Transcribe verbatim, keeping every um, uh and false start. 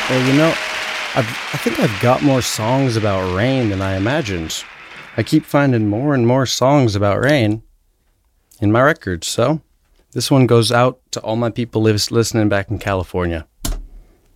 Well, you know, I've, I think I've got more songs about rain than I imagined. I keep finding more and more songs about rain in my records, so this one goes out to all my people lives, listening back in California.